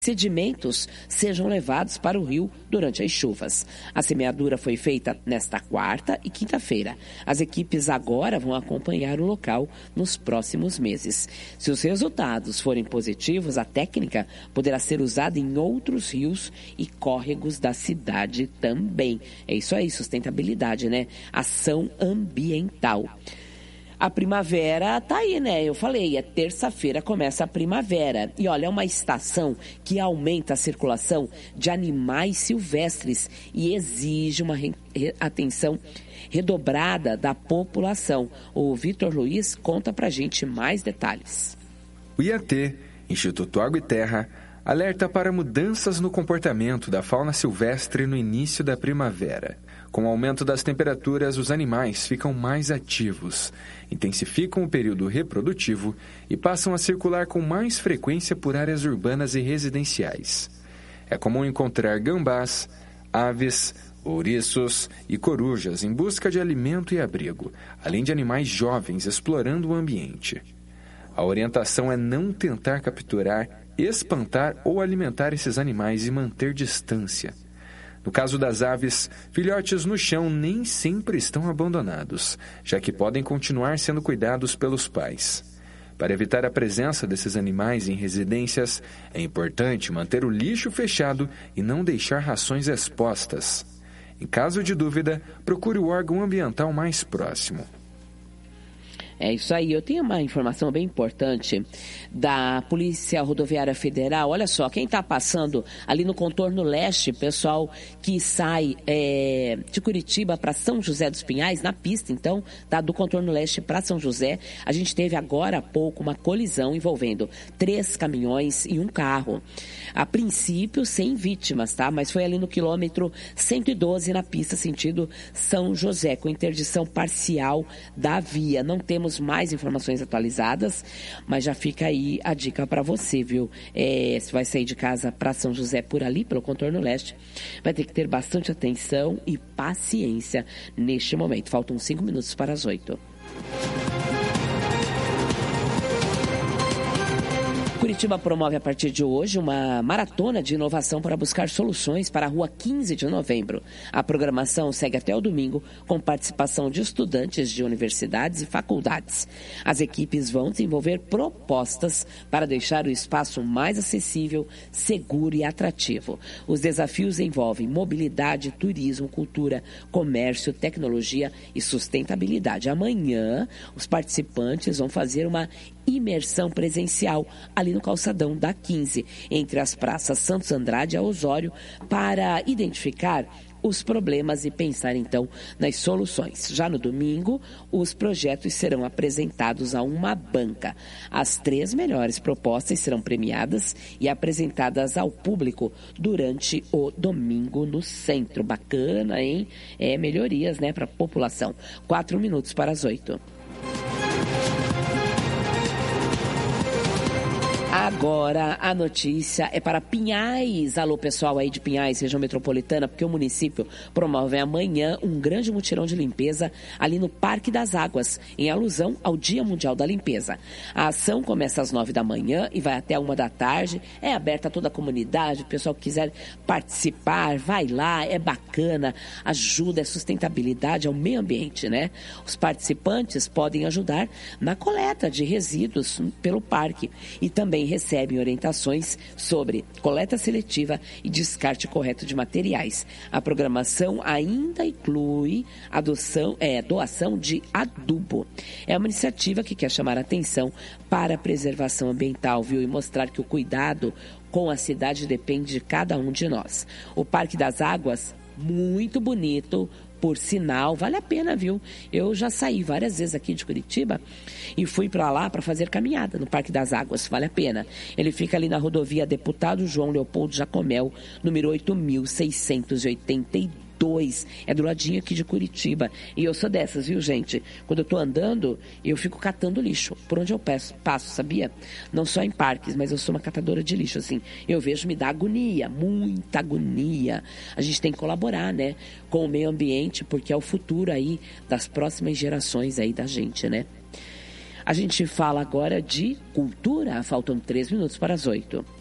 sedimentos sejam levados para o rio durante as chuvas. A semeadura foi feita nesta quarta e quinta-feira. As equipes agora vão acompanhar o local nos próximos meses. Se os resultados forem positivos, a técnica poderá ser usada em outros rios e córregos da cidade também. É isso aí, sustentabilidade, né? Ação ambiental. A primavera tá aí, né? Eu falei, terça-feira começa a primavera. E olha, é uma estação que aumenta a circulação de animais silvestres e exige uma atenção redobrada da população. O Vitor Luiz conta pra gente mais detalhes. O IAT, Instituto Água e Terra, alerta para mudanças no comportamento da fauna silvestre no início da primavera. Com o aumento das temperaturas, os animais ficam mais ativos, intensificam o período reprodutivo e passam a circular com mais frequência por áreas urbanas e residenciais. É comum encontrar gambás, aves, ouriços e corujas em busca de alimento e abrigo, além de animais jovens explorando o ambiente. A orientação é não tentar capturar, espantar ou alimentar esses animais e manter distância. No caso das aves, filhotes no chão nem sempre estão abandonados, já que podem continuar sendo cuidados pelos pais. Para evitar a presença desses animais em residências, é importante manter o lixo fechado e não deixar rações expostas. Em caso de dúvida, procure o órgão ambiental mais próximo. É isso aí, eu tenho uma informação bem importante da Polícia Rodoviária Federal. Olha só, quem está passando ali no contorno leste, pessoal que sai de Curitiba para São José dos Pinhais, na pista, então, tá, do contorno leste para São José, a gente teve agora há pouco uma colisão envolvendo 3 caminhões e um carro. A princípio, sem vítimas, tá? Mas foi ali no quilômetro 112 na pista, sentido São José, com interdição parcial da via. Não temos mais informações atualizadas, mas já fica aí a dica para você, viu? Se vai sair de casa para São José por ali, pelo contorno leste, vai ter que ter bastante atenção e paciência neste momento. Faltam 5 minutos para as 8. Curitiba promove a partir de hoje uma maratona de inovação para buscar soluções para a Rua 15 de Novembro. A programação segue até o domingo, com participação de estudantes de universidades e faculdades. As equipes vão desenvolver propostas para deixar o espaço mais acessível, seguro e atrativo. Os desafios envolvem mobilidade, turismo, cultura, comércio, tecnologia e sustentabilidade. Amanhã, os participantes vão fazer uma imersão presencial ali no calçadão da 15, entre as praças Santos Andrade e Osório, para identificar os problemas e pensar então nas soluções. Já no domingo, os projetos serão apresentados a uma banca. As 3 melhores propostas serão premiadas e apresentadas ao público durante o domingo no centro. Bacana, hein? Melhorias, né, para a população. 4 minutos para as 8. Agora, a notícia é para Pinhais. Alô, pessoal aí de Pinhais, região metropolitana, porque o município promove amanhã um grande mutirão de limpeza ali no Parque das Águas, em alusão ao Dia Mundial da Limpeza. A ação começa às 9 da manhã e vai até 1 da tarde. É aberta a toda a comunidade, o pessoal que quiser participar, vai lá, é bacana, ajuda, é sustentabilidade, é o meio ambiente, né? Os participantes podem ajudar na coleta de resíduos pelo parque e também recebem orientações sobre coleta seletiva e descarte correto de materiais. A programação ainda inclui a doação de adubo. É uma iniciativa que quer chamar a atenção para a preservação ambiental, viu? E mostrar que o cuidado com a cidade depende de cada um de nós. O Parque das Águas, muito bonito, por sinal, vale a pena, viu? Eu já saí várias vezes aqui de Curitiba e fui para lá para fazer caminhada no Parque das Águas, vale a pena. Ele fica ali na rodovia Deputado João Leopoldo Jacomel, número 8682. É do ladinho aqui de Curitiba. E eu sou dessas, viu, gente? Quando eu tô andando, eu fico catando lixo. Por onde eu passo, sabia? Não só em parques, mas eu sou uma catadora de lixo, assim. Eu vejo, me dá agonia, muita agonia. A gente tem que colaborar, né? Com o meio ambiente, porque é o futuro aí das próximas gerações aí da gente, né? A gente fala agora de cultura. Faltam 3 minutos para as 8.